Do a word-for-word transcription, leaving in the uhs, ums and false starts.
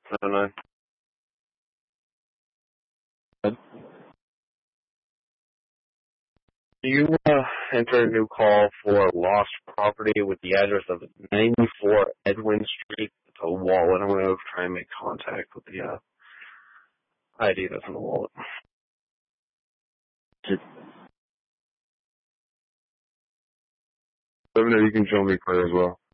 seven nine. You uh, enter a new call for lost property with the address of ninety-four Edwin Street. It's a wallet. I'm going to try and make contact with the uh, I D that's in the wallet. Governor, you can show me prayer as well.